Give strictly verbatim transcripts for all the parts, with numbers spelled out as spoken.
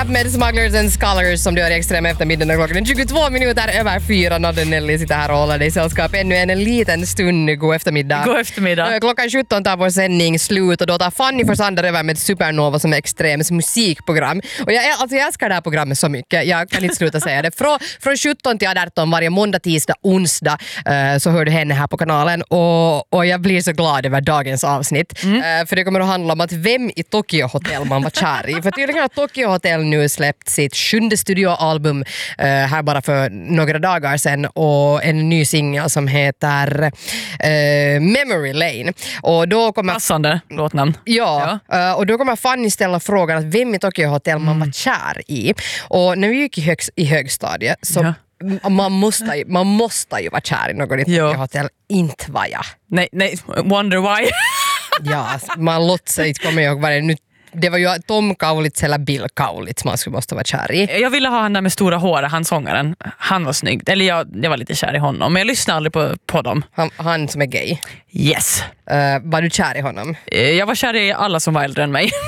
Med Smugglers and Scholars som du har i Extrem eftermiddagen och klockan tjugotvå minuter över fyra. Nadde Nelly sitter här och håller dig i sällskap ännu en, en liten stund. God eftermiddag. God eftermiddag. Klockan sjutton tar vår sändning slut och då tar Fanny Forsander över med Supernova som är Extrems musikprogram. Och jag, alltså jag älskar det här programmet så mycket. Jag kan inte sluta säga det. Frå, från sjutton till arton varje måndag, tisdag, onsdag uh, så hör du henne här på kanalen. Och, och jag blir så glad över dagens avsnitt. Mm. Uh, för det kommer att handla om att vem i Tokyo Hotel man var kär i. För tydligen har Tokyo Hotel nu släppt sitt sjunde studioalbum uh, här bara för några dagar sedan och en ny singel som heter uh, Memory Lane. Och då kommer passande låtnamn. Ja, ja. Uh, och då kommer Fanny ställa frågan att vem i Tokyo Hotel man var kär i. Och när vi gick i, hög, i högstadiet så ja. man, måste, man måste ju vara kär i någon i Tokyo ja. Hotel. Inte var jag. Nej, nej, wonder why. Ja, man låtsas inte kommer jag ihåg vad det nu. Det var ju Tom Kaulitz eller Bill Kaulitz man skulle måste vara kär i. Jag ville ha han där med stora hår, han sångaren. Han var snygg. Eller jag, jag var lite kär i honom. Men jag lyssnade aldrig på, på dem. Han, han som är gay? Yes. Uh, var du kär i honom? Jag var kär i alla som var äldre än mig.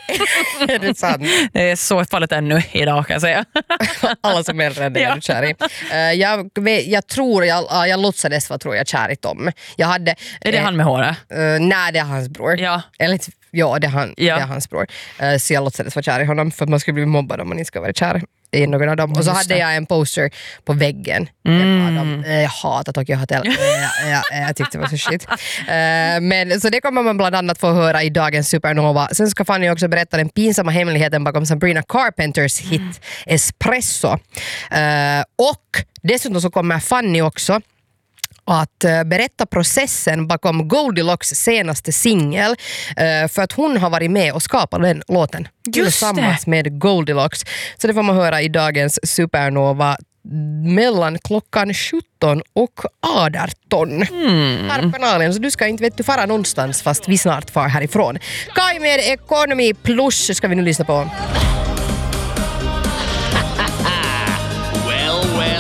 Är det sant? Det är så fallet ännu idag kan jag säga. Alla som är äldre än dig är du kär i. Uh, jag, jag tror, jag, jag låtsades vad tror jag kär i Tom. Jag hade, är det eh, han med håret? Uh, nej, det är hans bror. Ja. Eller ja, det är, han, ja. det är hans bror. Uh, så jag låtsades vara kär i honom för att man skulle bli mobbad om man inte ska vara kär i någon av dem. Och så hade jag en poster på väggen. Mm. Jag, jag hatar Tokyo Hotel. jag, jag, jag tyckte det var så shit. Uh, men, så det kommer man bland annat få höra i dagens Supernova. Sen ska Fanny också berätta den pinsamma hemligheten bakom Sabrina Carpenters hit mm. Espresso. Uh, och dessutom så kommer Fanny också att berätta processen bakom Goldilocks senaste singel för att hon har varit med och skapat den låten tillsammans med Goldilocks. Så det får man höra i dagens Supernova mellan klockan sjutton och arton mm. här på kanalen. Så du ska inte vet du fara någonstans fast vi snart far härifrån. Kaj med Economy Plus ska vi nu lyssna på.